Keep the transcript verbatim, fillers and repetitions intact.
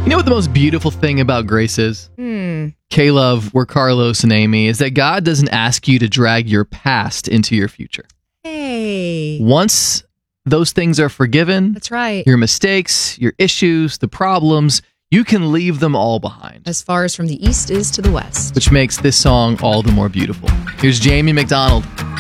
You know what the most beautiful thing about grace is? Hmm. K-Love, we're Carlos and Amy, is that God doesn't ask you to drag your past into your future. Hey. Once those things are forgiven, That's right. your mistakes, your issues, the problems, you can leave them all behind. As far as from the east is to the west. Which makes this song all the more beautiful. Here's Jamie McDonald.